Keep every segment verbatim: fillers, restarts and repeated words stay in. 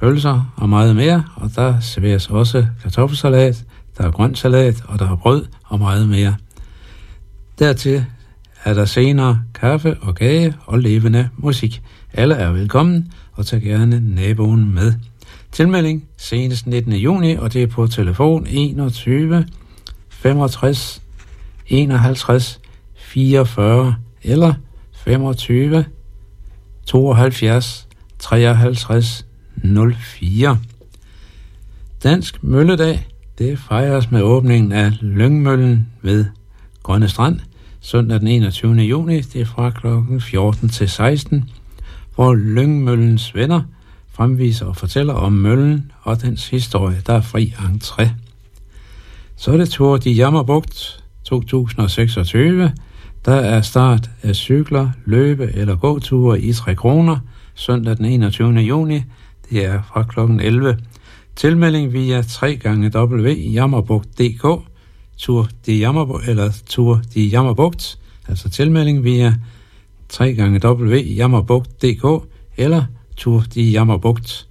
pølser og meget mere, og der serveres også kartoffelsalat, der er grøntsalat, og der er brød og meget mere. Dertil er der senere kaffe og kage og levende musik. Alle er velkommen, og tag gerne naboen med. Tilmelding senest nittende juni, og det er på telefon enogtyve femogtres enoghalvtreds fireogfyrre eller femogtyve tooghalvfjerds treoghalvtreds nul fire. Dansk Mølledag, det fejres med åbningen af Lyngmøllen ved Grønne Strand, søndag den enogtyvende juni, det er fra klokken fjorten til seksten, hvor Lyngmøllens venner fremviser og fortæller om møllen og dens historie. Der er fri entré. Så er det Tour de Jammerbugt to tusind seksogtyve. Der er start af cykler, løbe- eller gåture i tre kroner, søndag den enogtyvende juni. Det er fra klokken elleve. Tilmelding via tre gange w jammerbugt punktum d k, Tour de Jammerbugt, eller Tour de Jammerbugt, altså tilmelding via tre gange w jammerbugt punktum d k eller Tour de Jammerbugt.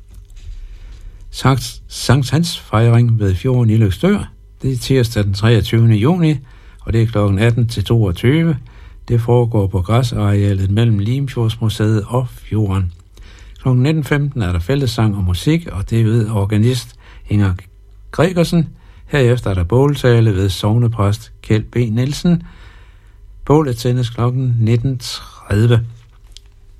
Sankt, Sankt Hans fejring ved fjorden i Løgstør, det er tirsdag den treogtyvende juni, og det er klokken atten til toogtyve. Det foregår på græsarealet mellem Limfjordsmuseet og fjorden. klokken nitten femten er der fællessang og musik, og det er ved organist Inger Gregersen. Herefter er der båltale ved sognepræst Kjeld B. Nielsen. Bålet tændes klokken nitten tredive.